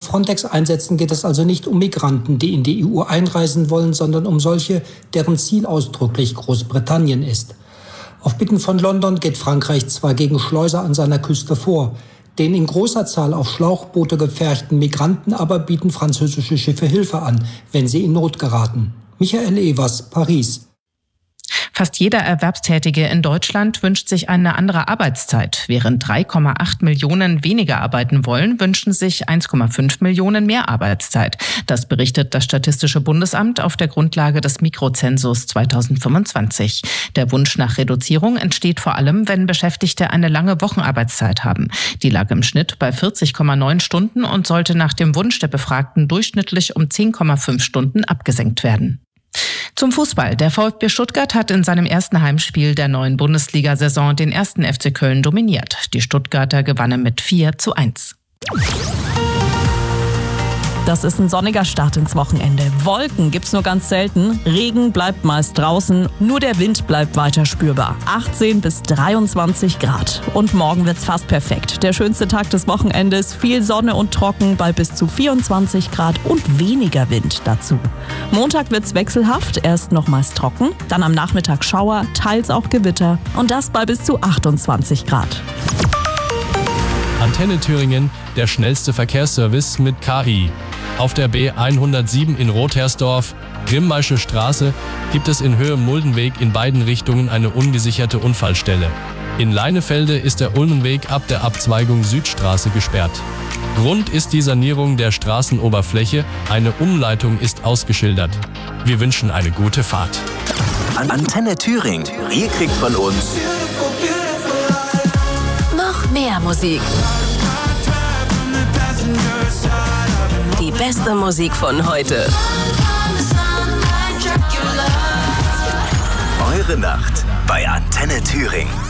Frontex-Einsätzen geht es also nicht um Migranten, die in die EU einreisen wollen, sondern um solche, deren Ziel ausdrücklich Großbritannien ist. Auf Bitten von London geht Frankreich zwar gegen Schleuser an seiner Küste vor, den in großer Zahl auf Schlauchboote gepferchten Migranten aber bieten französische Schiffe Hilfe an, wenn sie in Not geraten. Michael Evers, Paris. Fast jeder Erwerbstätige in Deutschland wünscht sich eine andere Arbeitszeit. Während 3,8 Millionen weniger arbeiten wollen, wünschen sich 1,5 Millionen mehr Arbeitszeit. Das berichtet das Statistische Bundesamt auf der Grundlage des Mikrozensus 2025. Der Wunsch nach Reduzierung entsteht vor allem, wenn Beschäftigte eine lange Wochenarbeitszeit haben. Die lag im Schnitt bei 40,9 Stunden und sollte nach dem Wunsch der Befragten durchschnittlich um 10,5 Stunden abgesenkt werden. Zum Fußball. Der VfB Stuttgart hat in seinem ersten Heimspiel der neuen Bundesliga-Saison den 1. FC Köln dominiert. Die Stuttgarter gewannen mit 4:1. Das ist ein sonniger Start ins Wochenende. Wolken gibt's nur ganz selten. Regen bleibt meist draußen. Nur der Wind bleibt weiter spürbar. 18 bis 23 Grad. Und morgen wird's fast perfekt. Der schönste Tag des Wochenendes. Viel Sonne und trocken bei bis zu 24 Grad und weniger Wind dazu. Montag wird's wechselhaft. Erst noch meist trocken. Dann am Nachmittag Schauer, teils auch Gewitter. Und das bei bis zu 28 Grad. Antenne Thüringen, der schnellste Verkehrsservice mit KI. Auf der B107 in Rothersdorf, Grimmaische Straße, gibt es in Höhe Muldenweg in beiden Richtungen eine ungesicherte Unfallstelle. In Leinefelde ist der Ulmenweg ab der Abzweigung Südstraße gesperrt. Grund ist die Sanierung der Straßenoberfläche, eine Umleitung ist ausgeschildert. Wir wünschen eine gute Fahrt. Antenne Thüringen, ihr kriegt von uns noch mehr Musik. Die beste Musik von heute. Eure Nacht bei Antenne Thüringen.